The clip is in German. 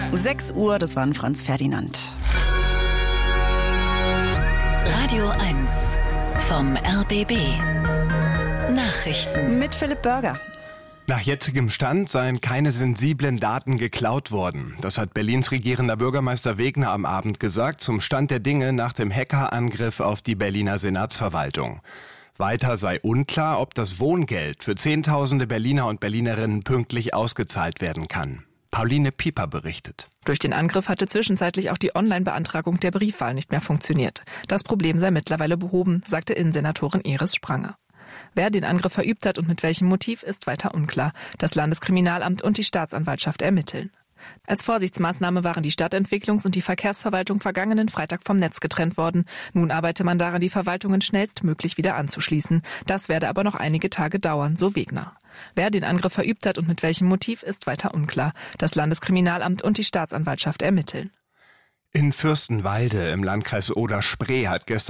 6 Uhr, das war Franz Ferdinand. Radio 1 vom RBB. Nachrichten mit Philipp Börger. Nach jetzigem Stand seien keine sensiblen Daten geklaut worden. Das hat Berlins regierender Bürgermeister Wegner am Abend gesagt, zum Stand der Dinge nach dem Hackerangriff auf die Berliner Senatsverwaltung. Weiter sei unklar, ob das Wohngeld für Zehntausende Berliner und Berlinerinnen pünktlich ausgezahlt werden kann. Pauline Pieper berichtet. Durch den Angriff hatte zwischenzeitlich auch die Online-Beantragung der Briefwahl nicht mehr funktioniert. Das Problem sei mittlerweile behoben, sagte Innensenatorin Iris Spranger. Wer den Angriff verübt hat und mit welchem Motiv, ist weiter unklar. Das Landeskriminalamt und die Staatsanwaltschaft ermitteln. Als Vorsichtsmaßnahme waren die Stadtentwicklungs- und die Verkehrsverwaltung vergangenen Freitag vom Netz getrennt worden. Nun arbeite man daran, die Verwaltungen schnellstmöglich wieder anzuschließen. Das werde aber noch einige Tage dauern, so Wegner. Wer den Angriff verübt hat und mit welchem Motiv, ist weiter unklar. Das Landeskriminalamt und die Staatsanwaltschaft ermitteln. In Fürstenwalde im Landkreis Oder-Spree hat gestern